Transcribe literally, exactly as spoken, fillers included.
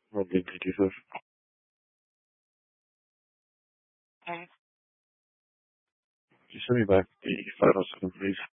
Well, thank you, sir. Okay. Can you send me back the final second, please?